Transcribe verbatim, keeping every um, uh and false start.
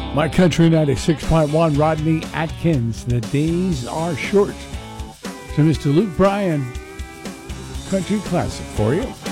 My Country ninety-six point one, Rodney Atkins. The days are short. So Mister Luke Bryan, country classic for you.